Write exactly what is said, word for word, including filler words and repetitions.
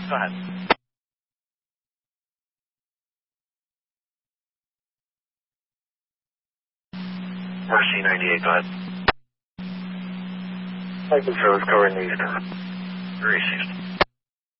Go ahead. R C ninety-eight, go ahead. I can service covering the east. Very east.